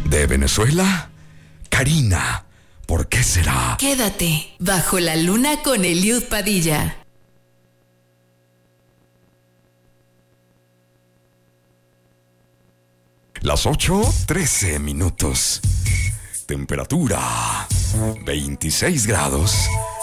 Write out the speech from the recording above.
¿De Venezuela? Karina, ¿por qué será? Quédate bajo la luna con Eliud Padilla. Las 8:13. Temperatura 26 grados.